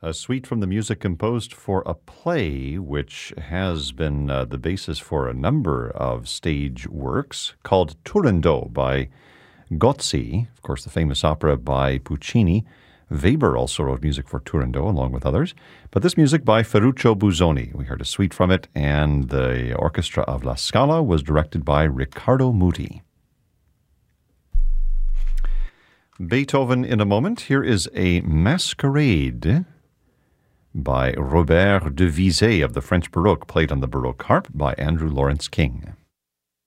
A suite from the music composed for a play which has been the basis for a number of stage works called Turandot by Gozzi, of course the famous opera by Puccini. Weber also wrote music for Turandot along with others. But this music by Ferruccio Busoni, we heard a suite from it, and the orchestra of La Scala was directed by Riccardo Muti. Beethoven in a moment. Here is a Masquerade by Robert de Vizet of the French Baroque, played on the Baroque harp by Andrew Lawrence King.